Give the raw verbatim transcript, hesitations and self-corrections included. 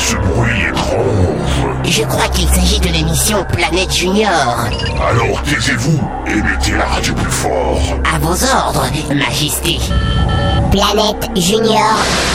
Ce bruit étrange. Je crois qu'il s'agit de l'émission Planète Junior. Alors taisez-vous et mettez la radio plus fort. À vos ordres, Majesté. Planète Junior.